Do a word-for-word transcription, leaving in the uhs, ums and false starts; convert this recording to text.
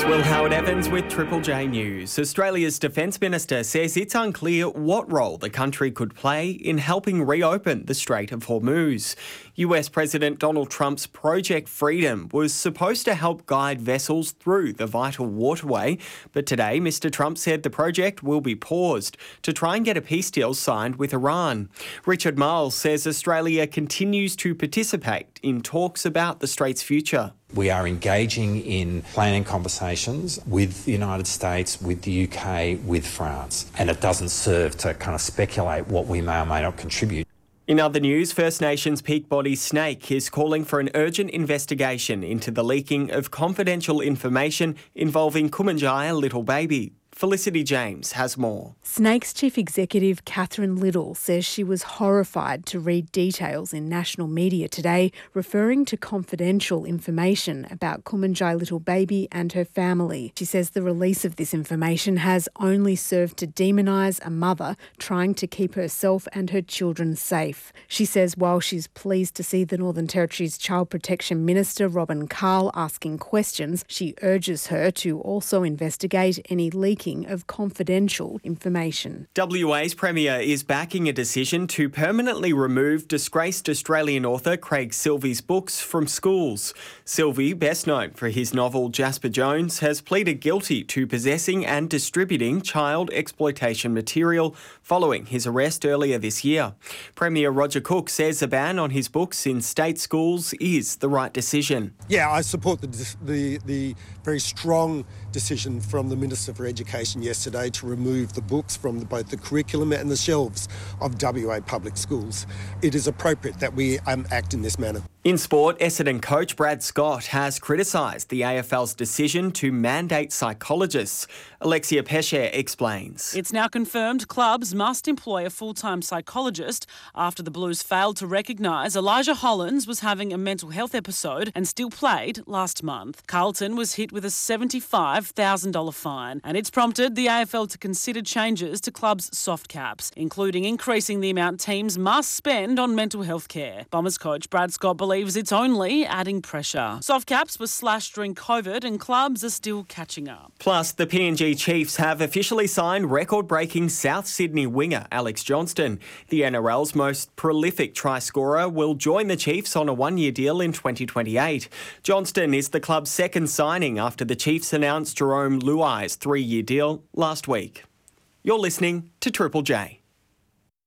Will Howard Evans with Triple J News. Australia's Defence Minister says it's unclear what role the country could play in helping reopen the Strait of Hormuz. U S President Donald Trump's Project Freedom was supposed to help guide vessels through the vital waterway, but today Mr Trump said the project will be paused to try and get a peace deal signed with Iran. Richard Marles says Australia continues to participate in talks about the Strait's future. We are engaging in planning conversations with the United States, with the U K, with France, and it doesn't serve to kind of speculate what we may or may not contribute. In other news, First Nations peak body SNAICC is calling for an urgent investigation into the leaking of confidential information involving Kumanjaya Little Baby. Felicity James has more. SNAICC's chief executive, Catherine Little, says she was horrified to read details in national media today referring to confidential information about Kumanjaya Little Baby and her family. She says the release of this information has only served to demonise a mother trying to keep herself and her children safe. She says while she's pleased to see the Northern Territory's Child Protection Minister, Robin Carl, asking questions, she urges her to also investigate any leaking of confidential information. W A's Premier is backing a decision to permanently remove disgraced Australian author Craig Silvey's books from schools. Silvey, best known for his novel Jasper Jones, has pleaded guilty to possessing and distributing child exploitation material following his arrest earlier this year. Premier Roger Cook says a ban on his books in state schools is the right decision. Yeah, I support the the, the very strong decision from the Minister for Education yesterday to remove the books from the, both the curriculum and the shelves of W A public schools. It is appropriate that we um, act in this manner. In sport, Essendon coach Brad Scott has criticised the A F L's decision to mandate psychologists. Alexia Pesce explains. It's now confirmed clubs must employ a full-time psychologist after the Blues failed to recognise Elijah Hollands was having a mental health episode and still played last month. Carlton was hit with a seventy-five thousand dollars fine, and it's prompted the A F L to consider changes to clubs' soft caps, including increasing the amount teams must spend on mental health care. Bombers coach Brad Scott believes it's only adding pressure. Soft caps were slashed during COVID and clubs are still catching up. Plus, the P N G Chiefs have officially signed record-breaking South Sydney winger Alex Johnston. The N R L's most prolific try scorer will join the Chiefs on a one-year deal in twenty twenty-eight. Johnston is the club's second signing after the Chiefs announced Jerome Luai's three-year deal last week. You're listening to Triple J.